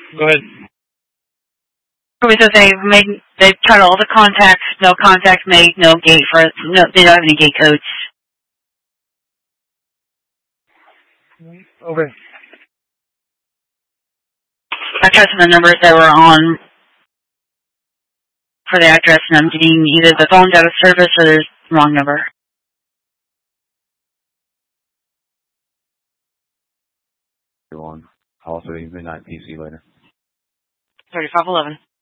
Go ahead. So they've tried all the contacts, no contact made, no gate no, they don't have any gate codes. Over. I tried some of the numbers that were on for the address, and I'm getting either the phone's out of service or there's the wrong number. I'll also use midnight PC later. 3511.